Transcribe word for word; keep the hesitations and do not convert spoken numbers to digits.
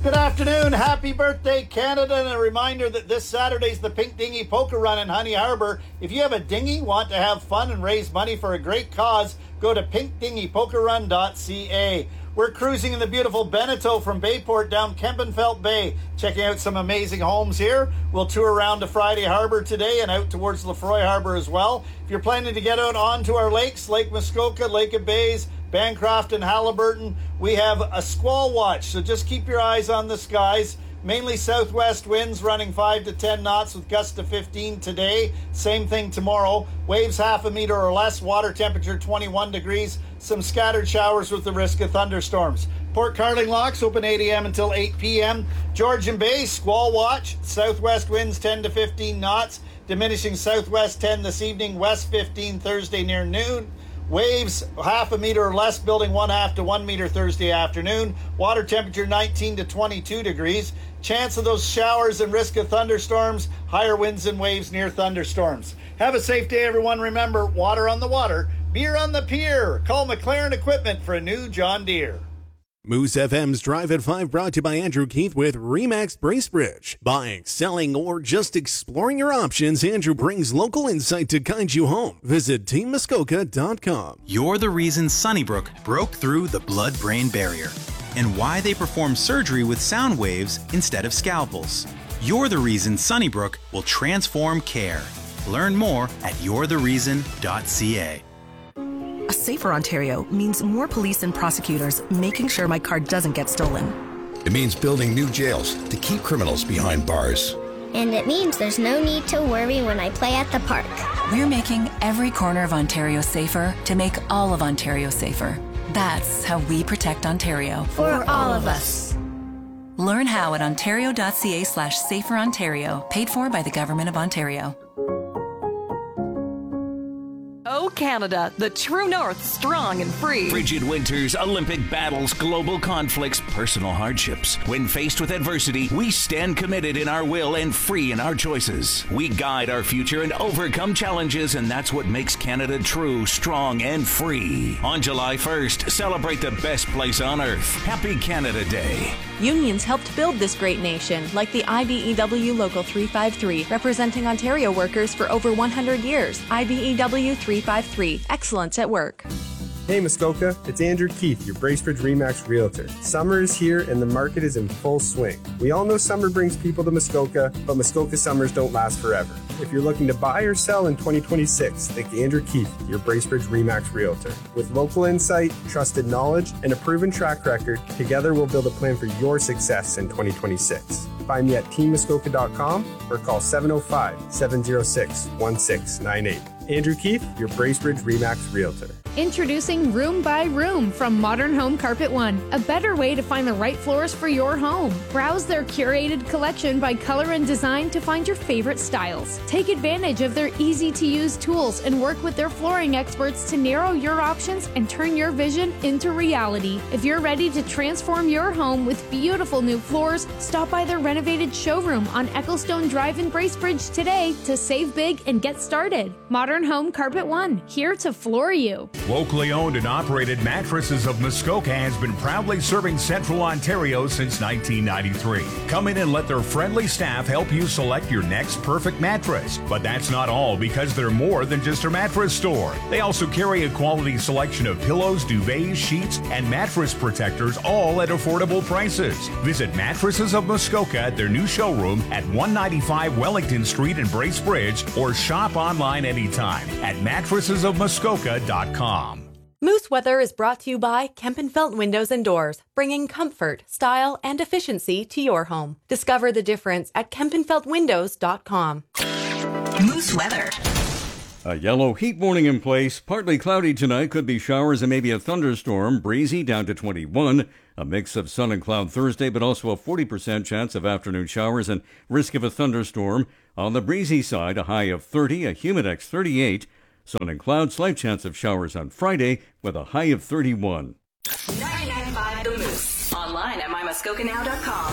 Good afternoon. Happy birthday, Canada. And a reminder that this Saturday's the Pink Dinghy Poker Run in Honey Harbor. If you have a dinghy, want to have fun and raise money for a great cause, go to pink dinghy poker run dot c a. We're cruising in the beautiful Beneteau from Bayport down Kempenfelt Bay, checking out some amazing homes here. We'll tour around to Friday Harbor today and out towards Lefroy Harbor as well. If you're planning to get out onto our lakes, Lake Muskoka, Lake of Bays, Bancroft and Halliburton, we have a squall watch, so just keep your eyes on the skies. Mainly southwest winds running five to ten knots with gusts to fifteen today. Same thing tomorrow. Waves half a meter or less. Water temperature twenty-one degrees. Some scattered showers with the risk of thunderstorms. Port Carling locks open eight a.m. until eight p.m. Georgian Bay, squall watch. Southwest winds ten to fifteen knots. Diminishing southwest ten this evening. West fifteen Thursday near noon. Waves half a meter or less, building one half to one meter Thursday afternoon. Water temperature nineteen to twenty-two degrees. Chance of those showers and risk of thunderstorms. Higher winds and waves near thunderstorms. Have a safe day, everyone. Remember, water on the water, beer on the pier. Call McLaren Equipment for a new John Deere. Moose F M's Drive at five brought to you by Andrew Keith with RE/MAX Bracebridge. Buying, selling, or just exploring your options, Andrew brings local insight to guide you home. Visit team muskoka dot com. You're the reason Sunnybrook broke through the blood-brain barrier and why they perform surgery with sound waves instead of scalpels. You're the reason Sunnybrook will transform care. Learn more at you're the reason dot c a. A safer Ontario means more police and prosecutors making sure my car doesn't get stolen. It means building new jails to keep criminals behind bars. And it means there's no need to worry when I play at the park. We're making every corner of Ontario safer to make all of Ontario safer. That's how we protect Ontario. For, For all of us. Learn how at ontario dot c a slash safer Ontario, paid for by the Government of Ontario. Oh, Canada, the true north, strong and free. Frigid winters, Olympic battles, global conflicts, personal hardships. When faced with adversity, we stand committed in our will and free in our choices. We guide our future and overcome challenges, and that's what makes Canada true, strong, and free. On July first, celebrate the best place on earth. Happy Canada Day. Unions helped build this great nation, like the I B E W Local three five three, representing Ontario workers for over one hundred years. I B E W three five three, excellence at work. Hey Muskoka, it's Andrew Keith, your Bracebridge RE/MAX Realtor. Summer is here and the market is in full swing. We all know summer brings people to Muskoka, but Muskoka summers don't last forever. If you're looking to buy or sell in twenty twenty-six, think Andrew Keith, your Bracebridge RE/MAX Realtor. With local insight, trusted knowledge, and a proven track record, together we'll build a plan for your success in twenty twenty-six. Find me at team muskoka dot com or call seven oh five, seven oh six, one six nine eight. Andrew Keith, your Bracebridge RE/MAX Realtor. Introducing Room by Room from Modern Home Carpet One, a better way to find the right floors for your home. Browse their curated collection by color and design to find your favorite styles. Take advantage of their easy-to-use tools and work with their flooring experts to narrow your options and turn your vision into reality. If you're ready to transform your home with beautiful new floors, stop by their renovated showroom on Ecclestone Drive in Bracebridge today to save big and get started. Modern Home Carpet One, here to floor you. Locally owned and operated Mattresses of Muskoka has been proudly serving Central Ontario since nineteen ninety-three. Come in and let their friendly staff help you select your next perfect mattress. But that's not all, because they're more than just a mattress store. They also carry a quality selection of pillows, duvets, sheets, and mattress protectors, all at affordable prices. Visit Mattresses of Muskoka at their new showroom at one ninety-five Wellington Street in Bracebridge, or shop online anytime at mattresses of muskoka dot com. Moose Weather is brought to you by Kempenfelt Windows and Doors, bringing comfort, style, and efficiency to your home. Discover the difference at kempenfelt windows dot com. Moose Weather. A yellow heat warning in place. Partly cloudy tonight. Could be showers and maybe a thunderstorm. Breezy down to twenty-one. A mix of sun and cloud Thursday, but also a forty percent chance of afternoon showers and risk of a thunderstorm. On the breezy side, a high of thirty, a humidex thirty-eight. Sun and cloud, slight chance of showers on Friday with a high of thirty-one. ninety-nine point five The Moose. Online at my muskoka now dot com.